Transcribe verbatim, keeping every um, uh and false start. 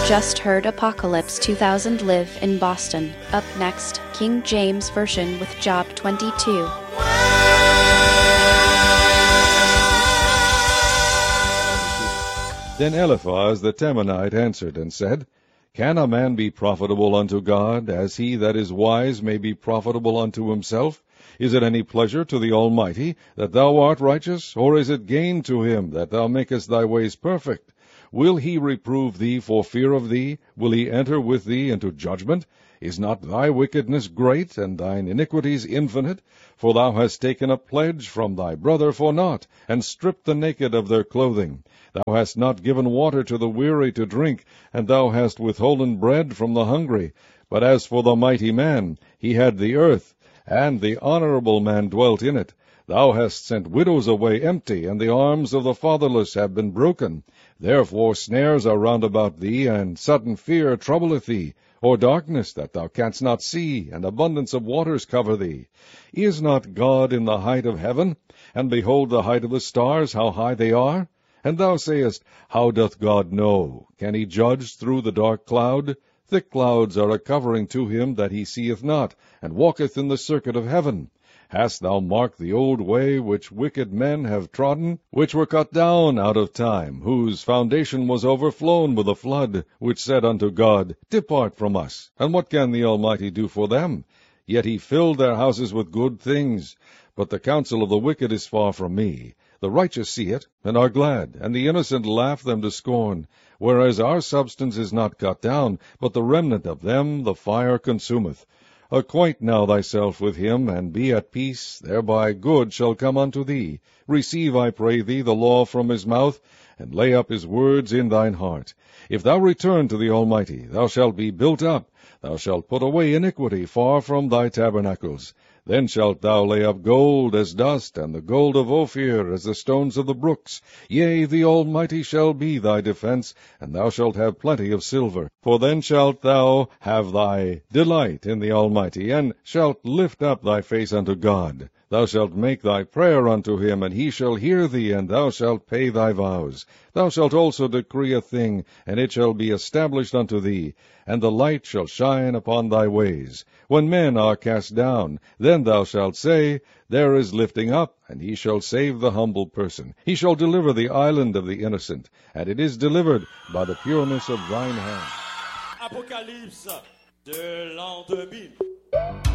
just heard Apocalypse two thousand Live in Boston. Up next, King James Version with Job twenty-two. Then Eliphaz the Temanite answered and said, Can a man be profitable unto God, as he that is wise may be profitable unto himself? Is it any pleasure to the Almighty that thou art righteous, or is it gain to him that thou makest thy ways perfect? Will he reprove thee for fear of thee? Will he enter with thee into judgment? Is not thy wickedness great, and thine iniquities infinite? For thou hast taken a pledge from thy brother for naught, and stripped the naked of their clothing. Thou hast not given water to the weary to drink, and thou hast withholden bread from the hungry. But as for the mighty man, he had the earth, and the honorable man dwelt in it. Thou hast sent widows away empty, and the arms of the fatherless have been broken. Therefore snares are round about thee, and sudden fear troubleth thee, or darkness that thou canst not see, and abundance of waters cover thee. Is not God in the height of heaven? And behold the height of the stars, how high they are? And thou sayest, How doth God know? Can he judge through the dark cloud? Thick clouds are a covering to him that he seeth not, and walketh in the circuit of heaven. Hast thou marked the old way which wicked men have trodden, which were cut down out of time, whose foundation was overflown with a flood, which said unto God, Depart from us, and what can the Almighty do for them? Yet he filled their houses with good things. But the counsel of the wicked is far from me. The righteous see it, and are glad, and the innocent laugh them to scorn. Whereas our substance is not cut down, but the remnant of them the fire consumeth. Acquaint now thyself with him, and be at peace, thereby good shall come unto thee. Receive, I pray thee, the law from his mouth, and lay up his words in thine heart. If thou return to the Almighty, thou shalt be built up. Thou shalt put away iniquity far from thy tabernacles. Then shalt thou lay up gold as dust, and the gold of Ophir as the stones of the brooks. Yea, the Almighty shall be thy defense, and thou shalt have plenty of silver. For then shalt thou have thy delight in the Almighty, and shalt lift up thy face unto God. Thou shalt make thy prayer unto him, and he shall hear thee, and thou shalt pay thy vows. Thou shalt also decree a thing, and it shall be established unto thee, and the light shall shine upon thy ways. When men are cast down, then thou shalt say, There is lifting up, and he shall save the humble person. He shall deliver the island of the innocent, and it is delivered by the pureness of thine hand. Apocalypse de l'an deux mille.